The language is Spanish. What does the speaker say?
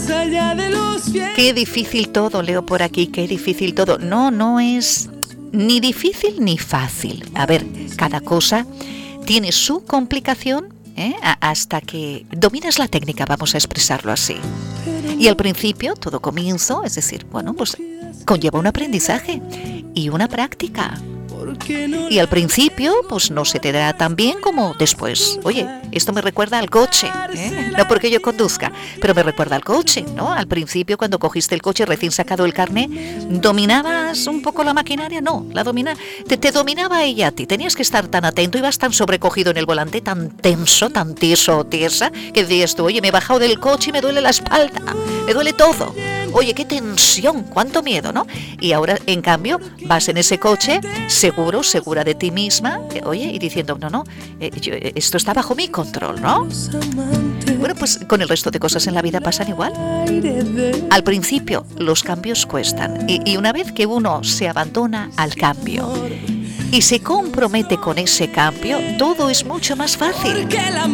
Qué difícil todo, leo por aquí, qué difícil todo. No es ni difícil ni fácil. A ver, cada cosa tiene su complicación, hasta que dominas la técnica, vamos a expresarlo así. Y al principio, todo comienzo, es decir, bueno, pues conlleva un aprendizaje y una práctica. Y al principio, pues no se te da tan bien como después. Oye, esto me recuerda al coche, no porque yo conduzca, pero me recuerda al coche, ¿no? Al principio, cuando cogiste el coche recién sacado el carné, ¿dominabas un poco la maquinaria? No, te dominaba ella a ti. Tenías que estar tan atento, ibas tan sobrecogido en el volante, tan tenso, tan tieso o tiesa, que decías tú, oye, me he bajado del coche y me duele la espalda, me duele todo. Oye, qué tensión, cuánto miedo, ¿no? Y ahora, en cambio, vas en ese coche segura de ti misma, oye, y diciendo, esto está bajo mi control, ¿no? Bueno, pues con el resto de cosas en la vida pasan igual. Al principio, los cambios cuestan, y una vez que uno se abandona al cambio y se compromete con ese cambio, todo es mucho más fácil.